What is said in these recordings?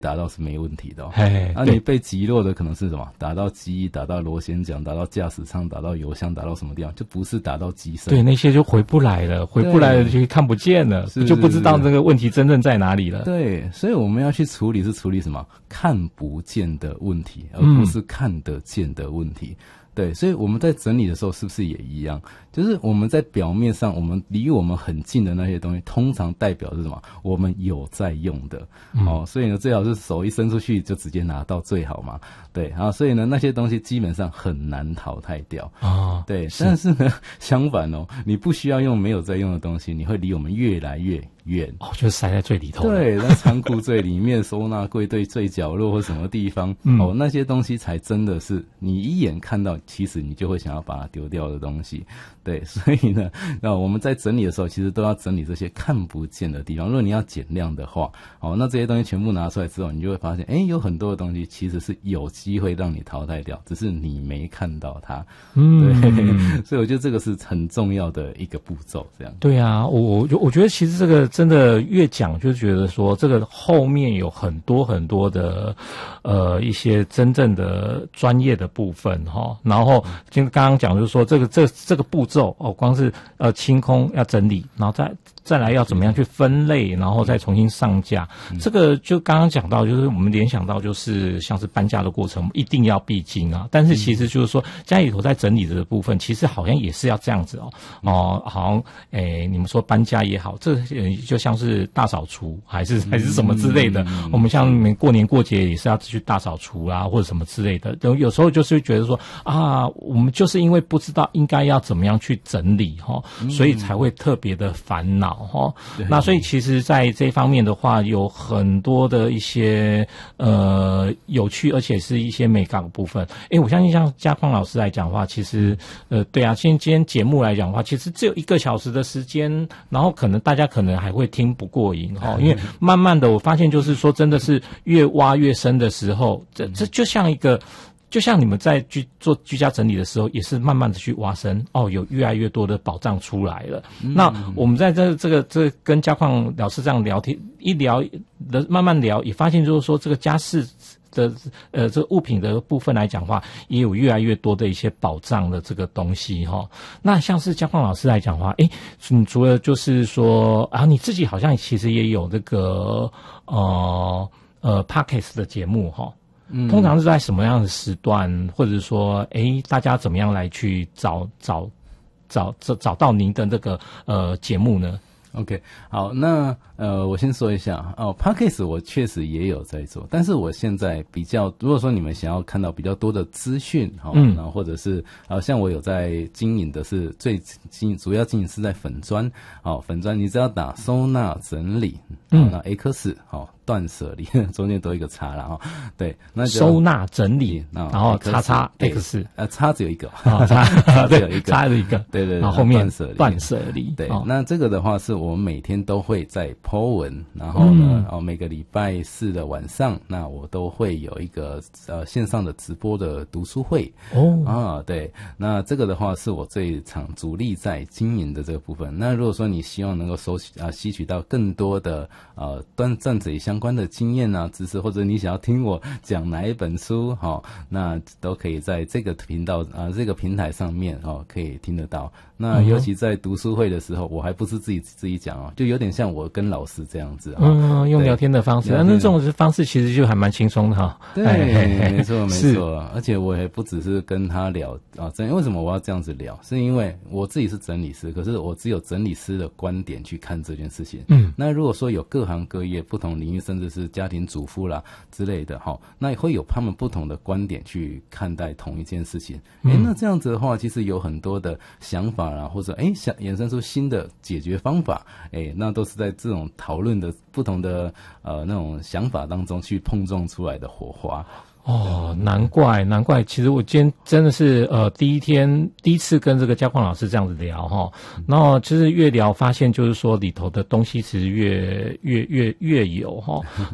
打到是没问题的对你被击落的可能是什么？打到机翼，打到螺旋桨，打到驾驶舱，打到油箱，打到什么地方？就不是打到机身。 对，那些就回不来了就看不见了，就不知道这个问题真正在哪里了。 对，所以我们要去处理什么？看不见的问题，而不是看得见的问题。对，所以我们在整理的时候是不是也一样？就是我们在表面上，我们离我们很近的那些东西，通常代表是什么？我们有在用的所以呢，最好是手一伸出去就直接拿到最好嘛。对，所以呢，那些东西基本上很难淘汰掉对，但是呢，相反你不需要用没有在用的东西，你会离我们越来越远就是塞在最里头。 对，在仓库最里面，收纳柜最角落或什么地方那些东西才真的是你一眼看到，其实你就会想要把它丢掉的东西。对，所以呢，那我们在整理的时候，其实都要整理这些看不见的地方。如果你要减量的话那这些东西全部拿出来之后，你就会发现有很多的东西其实是有机会让你淘汰掉，只是你没看到它对，所以我觉得这个是很重要的一个步骤这样。 对啊，我觉得其实这个真的越讲就觉得说这个后面有很多很多的一些真正的专业的部分然后就刚刚讲就是说这个步骤光是清空要整理，然后再来要怎么样去分类，然后再重新上架这个就刚刚讲到，就是我们联想到就是像是搬家的过程一定要必经但是其实就是说家里头在整理的部分其实好像也是要这样子好像你们说搬家也好，这就像是大扫除还是什么之类的我们像过年过节也是要去大扫除或者什么之类的，有时候就是觉得说我们就是因为不知道应该要怎么样去整理所以才会特别的烦恼那所以其实在这一方面的话有很多的一些有趣而且是一些美感的部分我相信像嘉矿老师来讲的话，其实对啊，今天节目来讲的话，其实只有1个小时的时间，然后可能大家可能还会听不过瘾因为慢慢的我发现就是说真的是越挖越深的时候，这就像你们在做居家整理的时候，也是慢慢的去挖深有越来越多的宝藏出来了。那我们在这跟嘉矿老师这样聊天一聊的慢慢聊，也发现就是说这个家饰的这个物品的部分来讲的话，也有越来越多的一些宝藏的这个东西那像是嘉矿老师来讲的话，你除了就是说你自己好像其实也有这个Podcast 的节目通常是在什么样的时段，或者说大家怎么样来去找到您的这个节目呢 ？OK， 好，那我先说一下Podcast 我确实也有在做，但是我现在比较，如果说你们想要看到比较多的资讯然后或者是像我有在经营的是主要经营是在粉专粉专你只要打收纳整理那 X 断舍离中间都有一个叉啦对，那收纳整理然后叉 X 叉只有一个叉只有一个叉的一个对对， 然后后面断舍离对那这个的话是我们每天都会在 po 文，然后呢每个礼拜4的晚上，那我都会有一个线上的直播的读书会对，那这个的话是我最常主力在经营的这个部分。那如果说你希望能够吸取到更多的断舍离相关的经验知识，或者你想要听我讲哪一本书那都可以在这个频道这个平台上面可以听得到。那尤其在读书会的时候，我还不是自己讲就有点像我跟老师这样子用聊天的方式，那这种方式其实就还蛮轻松的对，没错没错而且我也不只是跟他聊为什么我要这样子聊，是因为我自己是整理师，可是我只有整理师的观点去看这件事情那如果说有各行各业不同领域，甚至是家庭主妇啦之类的那也会有他们不同的观点去看待同一件事情那这样子的话，其实有很多的想法或者想衍生出新的解决方法那都是在这种讨论的不同的那种想法当中去碰撞出来的火花难怪，其实我今天真的是第一次跟这个嘉矿老师这样子聊然后其实越聊发现就是说里头的东西其实越有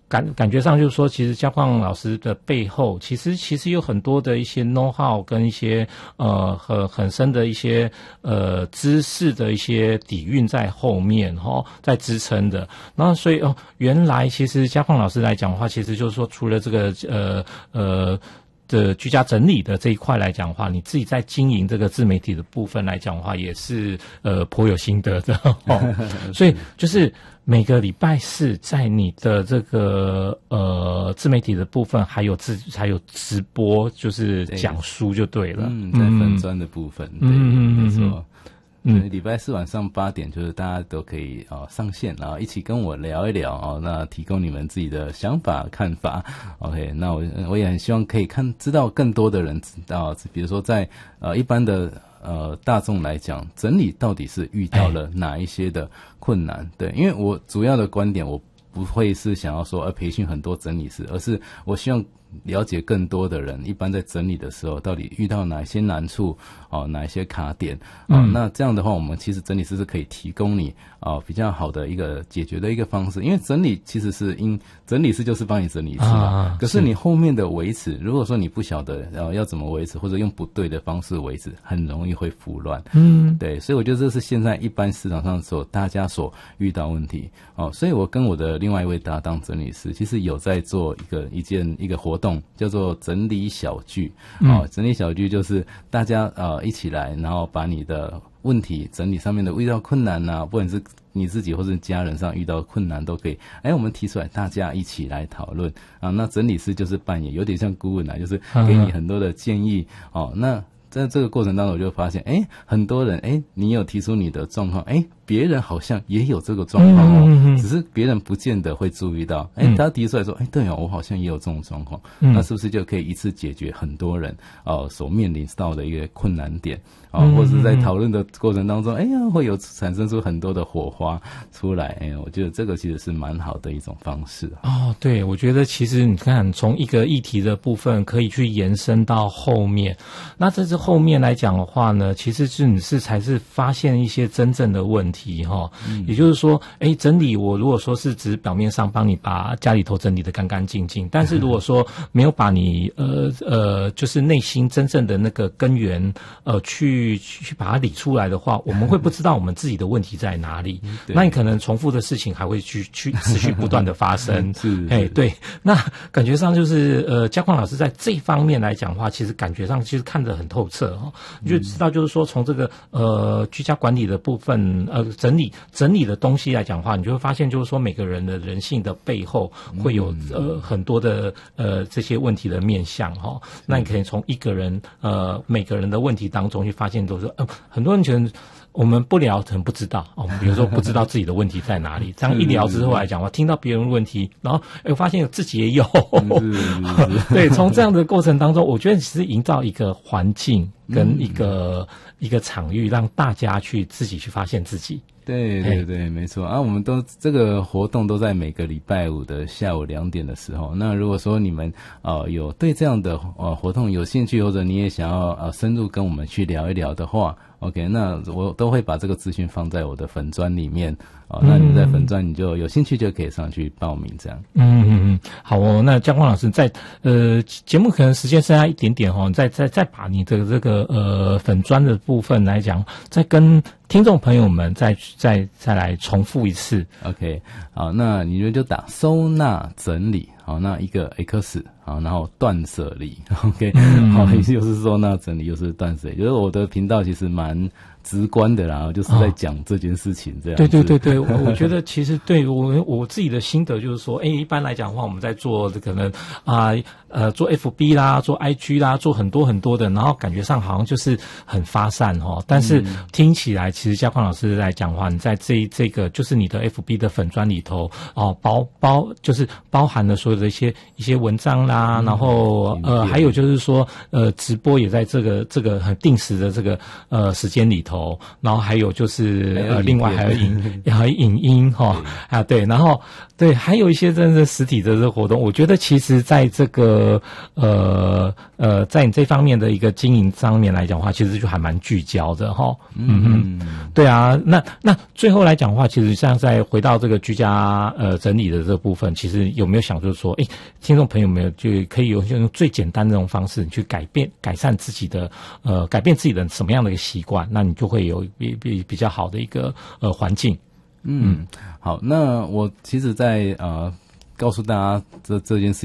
感觉上就是说，其实嘉矿老师的背后，其实有很多的一些 know how 跟一些很深的一些知识的一些底蕴在后面在支撑的。然后所以原来其实嘉矿老师来讲的话，其实就是说，除了这个的居家整理的这一块来讲的话，你自己在经营这个自媒体的部分来讲的话，也是颇有心得的所以就是每个礼拜四在你的这个自媒体的部分，还有直播，就是讲书就对了。 在粉专的部分，对，没错。礼拜四晚上8点，就是大家都可以上线，然后一起跟我聊一聊那提供你们自己的想法看法。OK， 那我也很希望可以知道更多的人知道，比如说在一般的大众来讲，整理到底是遇到了哪一些的困难？对，因为我主要的观点，我不会是想要说培训很多整理师，而是我希望了解更多的人，一般在整理的时候到底遇到哪一些难处哪一些卡点那这样的话，我们其实整理师是可以提供你比较好的一个解决的一个方式。因为整理其实是整理师就是帮你整理一次嘛，可是你后面的维持，如果说你不晓得要怎么维持，或者用不对的方式维持，很容易会腐乱。对，所以我觉得这是现在一般市场上大家所遇到问题所以我跟我的另外一位搭档整理师，其实有在做一个活动，叫做整理小聚整理小聚就是大家一起来，然后把你的问题整理上面的遇到困难不管是你自己或是家人上遇到困难都可以我们提出来，大家一起来讨论那整理师就是扮演有点像顾问就是给你很多的建议那在这个过程当中，我就发现很多人你有提出你的状况别人好像也有这个状况只是别人不见得会注意到他提出来说对我好像也有这种状况那是不是就可以一次解决很多人所面临到的一个困难点或者是在讨论的过程当中会有产生出很多的火花出来我觉得这个其实是蛮好的一种方式对，我觉得其实你看从一个议题的部分可以去延伸到后面，那这是后面来讲的话呢，其实是你才是发现一些真正的问题也就是说整理我如果说是只表面上帮你把家里头整理得干干净净，但是如果说没有把你就是内心真正的那个根源去把它理出来的话，我们会不知道我们自己的问题在哪里那你可能重复的事情还会去持续不断的发生对，那感觉上就是嘉矿老师在这方面来讲的话，其实感觉上其实看得很透彻你就知道就是说从这个居家管理的部分整理的东西来讲的话，你就会发现就是说每个人的人性的背后会有很多的这些问题的面向那你可以从一个人每个人的问题当中去发现都是很多人觉得我们不聊可能不知道比如说不知道自己的问题在哪里这样一聊之后来讲我听到别人的问题，然后我发现自己也有对，从这样的过程当中，我觉得其实营造一个环境跟一个场域，让大家去自己去发现自己。 对对对，没错我们这个活动都在每个礼拜五的下午2点的时候。那如果说你们有对这样的活动有兴趣，或者你也想要深入跟我们去聊一聊的话，OK， 那我都会把这个资讯放在我的粉专里面那你们在粉专你就有兴趣就可以上去报名这样。 好那嘉矿老师在节目可能时间剩下一点点再把你的这个粉专的部分来讲，再跟听众朋友们再来重复一次。OK， 好，那你们就打收纳整理，好，那一个 X， 好，然后断舍离 ，OK， 好，又是收纳整理，又是断舍离，就是我的频道其实蛮直观的啦，就是在讲这件事情这样子。 对，我觉得其实对我自己的心得就是说，一般来讲的话，我们在做可能做 FB 啦，做 IG 啦，做很多很多的，然后感觉上好像就是很发散但是听起来其实嘉矿老师来讲的话，你在这个就是你的 FB 的粉专里头就是包含了所有的一些文章啦，然后还有就是说直播也在这个很定时的这个时间里头头，然后还有就是另外还有影音哈啊对，然后对还有一些真的实体的这个活动，我觉得其实在这个在你这方面的一个经营上面来讲的话，其实就还蛮聚焦的哈。对啊，那最后来讲的话，其实像在回到这个居家整理的这部分，其实有没有想就是说，听众朋友们就可以用最简单的这种方式，你去改善自己的改变自己的什么样的一个习惯，那你就会有比较好的一个环境。 好，那我其实在告诉大家这件事